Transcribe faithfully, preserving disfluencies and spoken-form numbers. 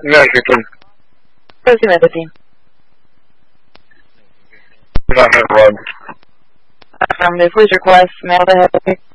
Yeah, speaking. Proceed with the team. Not have one. Affirmative. Please request mail to head.